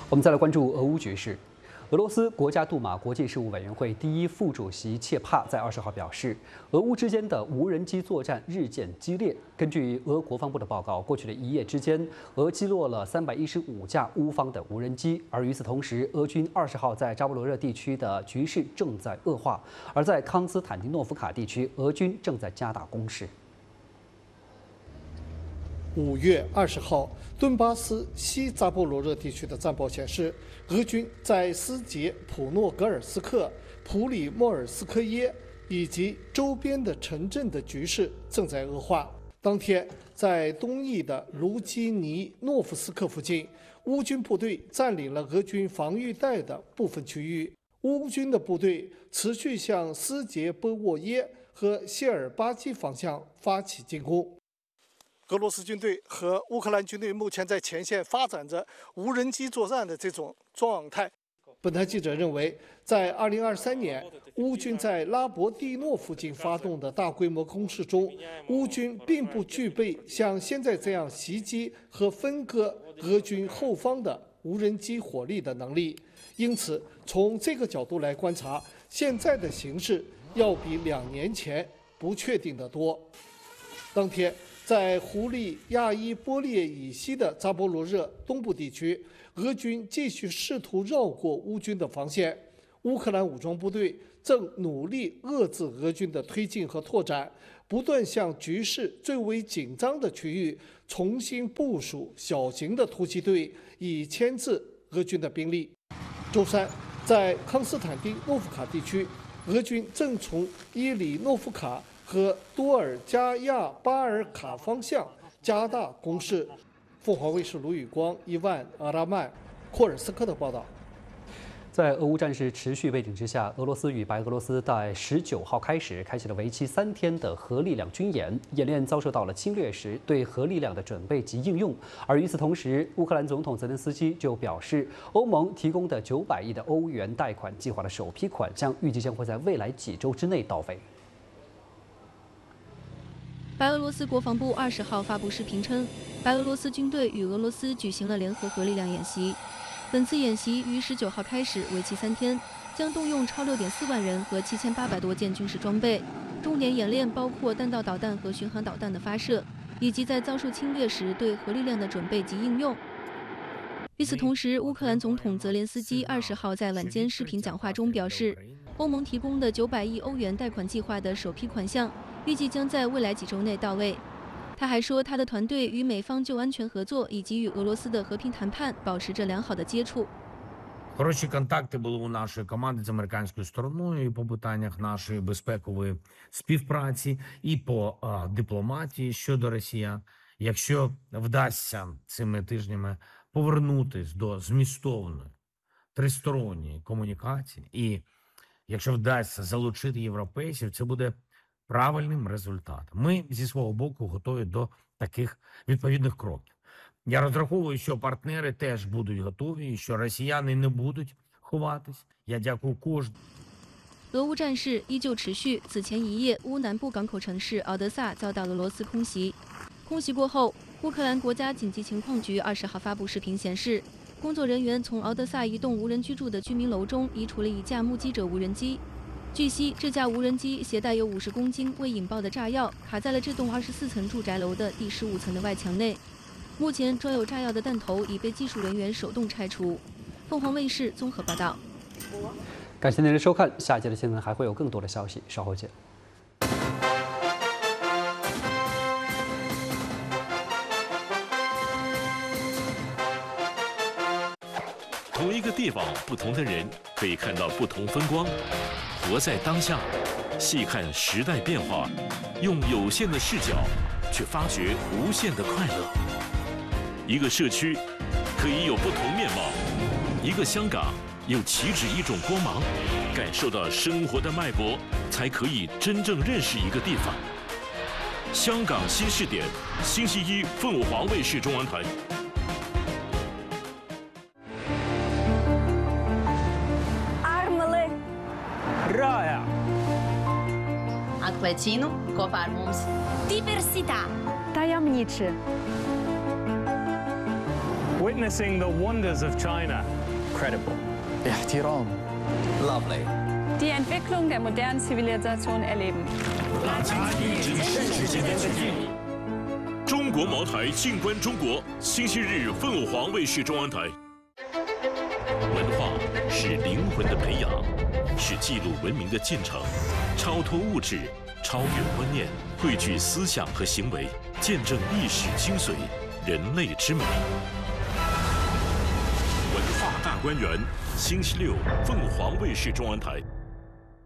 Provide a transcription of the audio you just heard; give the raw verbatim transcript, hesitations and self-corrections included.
我们再来关注俄乌局势。俄罗斯国家杜马国际事务委员会第一副主席切帕在二十号表示，俄乌之间的无人机作战日渐激烈。根据俄国防部的报告，过去的一夜之间，俄击落了三百一十五架乌方的无人机。而与此同时，俄军二十号在扎波罗热地区的局势正在恶化，而在康斯坦丁诺夫卡地区，俄军正在加大攻势。 五月二十号，顿巴斯西扎波罗热地区的战报显示，俄军在斯捷普诺格尔斯克、普里莫尔斯科耶以及周边的城镇的局势正在恶化。当天，在东翼的卢基尼诺夫斯克附近，乌军部队占领了俄军防御带的部分区域。乌军的部队持续向斯捷波沃耶和谢尔巴基方向发起进攻。俄罗斯军队和乌克兰军队目前在前线发展着无人机作战的这种状态。本台记者认为，在二零二三年乌军在拉伯蒂诺附近发动的大规模攻势中，乌军并不具备像现在这样袭击和分割俄军后方的无人机火力的能力。因此，从这个角度来观察，现在的形势要比两年前不确定得多。当天，在胡利亚伊波列以西的扎波罗热东部地区，俄军继续试图绕过乌军的防线。乌克兰武装部队正努力遏制俄军的推进和拓展，不断向局势最为紧张的区域重新部署小型的突击队，以牵制俄军的兵力。周三，在康斯坦丁诺夫卡地区，俄军正从伊里诺夫卡和多尔加亚巴尔卡方向加大攻势。凤凰卫视卢宇光、伊万·阿拉曼、库尔斯克的报道。 在俄乌战事持续背景之下，俄罗斯与白俄罗斯在十九号开始开启了为期三天的核力量军演，演练遭受到了侵略时对核力量的准备及应用。而与此同时，乌克兰总统泽连斯基就表示，欧盟提供的九百亿的欧元贷款计划的首批款项预计将会在未来几周之内到位。 白俄罗斯国防部二十号发布视频称，白俄罗斯军队与俄罗斯举行了联合核力量演习。本次演习于十九号开始，为期三天，将动用超六点四万人和七千八百多件军事装备。重点演练包括弹道导弹和巡航导弹的发射，以及在遭受侵略时对核力量的准备及应用。与此同时，乌克兰总统泽连斯基二十号在晚间视频讲话中表示，欧盟提供的九百亿欧元贷款计划的首批款项预计将在未来几周内到位。他还说，他的团队与美方就安全合作以及与俄罗斯的和平谈判保持着良好的接触。 Хороші контакти були у нашої команди з американською стороною і по питаннях нашої безпекової співпраці, і по а, дипломатії щодо росіян. Якщо вдасться цими тижнями повернутись до змістовної тристоронньої комунікації, і якщо вдасться залучити європейців, це буде правильним результатом. Ми зі свого боку готові до таких відповідних кроків. Я розраховую, що партнери теж будуть готові, і що росіяни не будуть ховатись. Я дякую кожному. 俄乌战事依旧持续。此前一夜，乌南部港口城市敖德萨遭到俄罗斯空袭。空袭过后，乌克兰国家紧急情况局二十号发布视频显示，工作人员从敖德萨一栋无人居住的居民楼中移除了一架目击者无人机。据悉，这架无人机携带有五十公斤未引爆的炸药，卡在了这栋二十四层住宅楼的第十五层的外墙内。目前，装有炸药的弹头已被技术人员手动拆除。凤凰卫视综合报道。 感谢您的收看，下一节的新闻还会有更多的消息，稍后见。 同一个地方，不同的人可以看到不同风光。活在当下，细看时代变化，用有限的视角去发掘无限的快乐。一个社区可以有不同面貌，一个香港有岂止一种光芒。感受到生活的脉搏，才可以真正认识一个地方。香港新视点，星期一凤凰卫视中文台。 Armele Raja Atklāj cīnu kopā ar mums. Diversitā. Tajemniczy. We witnessing the wonders of China. Incredible. احترام. Lovely. Die Entwicklung der modernen Zivilisation erleben. 中国茅台静观中国，星期日凤凰卫视中央台。文化是灵魂的培养，是记录文明的进程，超脱物质，超越观念，汇聚思想和行为，见证历史精髓，人类之美。文化大观园，星期六凤凰卫视中央台。